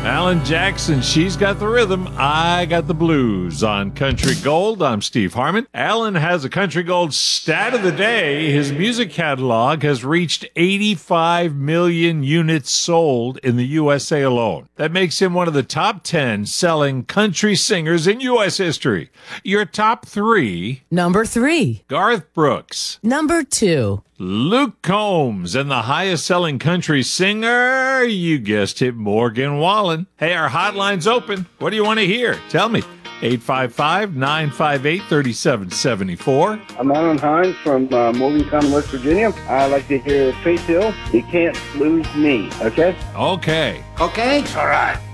Alan Jackson, she's got the rhythm, I got the blues. On Country Gold, I'm Steve Harmon. Alan has a Country Gold stat of the day. His music catalog has reached 85 million units sold in the USA alone. That makes him one of the top 10 selling country singers in U.S. history. Your top 3. Number 3. Garth Brooks. Number 2. Luke Combs. And the highest selling country singer, you guessed it, Morgan Wallen. Hey, our hotline's open. What do you want to hear? Tell me. 855-958-3774. I'm Alan Hines from Morgantown, West Virginia. I like to hear Faith Hill, You Can't Lose Me. Okay? Okay. Okay? All right.